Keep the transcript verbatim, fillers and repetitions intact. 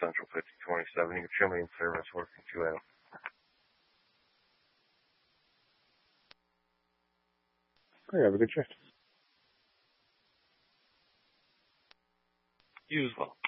Central fifty twenty-seven. You can show me in service working two out. Okay, have a good shift. You as well.